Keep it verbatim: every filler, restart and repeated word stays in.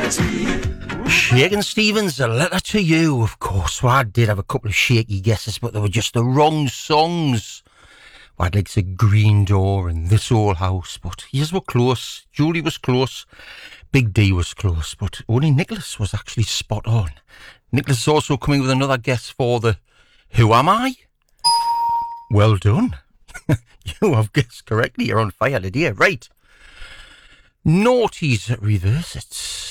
Shakin' Stevens, A Letter to You, of course. Well, I did have a couple of shaky guesses, but they were just the wrong songs. Well, I'd like to say Green Door and This Old House, but yours were close. Julie was close. Big D was close, but only Nicholas was actually spot on. Nicholas is also coming with another guess for the Who Am I? Well done. You have guessed correctly. You're on fire today. Right. Naughties Reverse It.